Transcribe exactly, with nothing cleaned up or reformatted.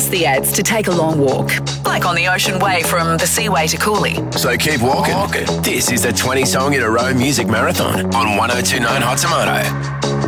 pause the ads to take a long walk, like on the Ocean Way from the Seaway to Cooley. So keep walking. This is the twenty song in a row music marathon on one oh two nine Hot Tomato.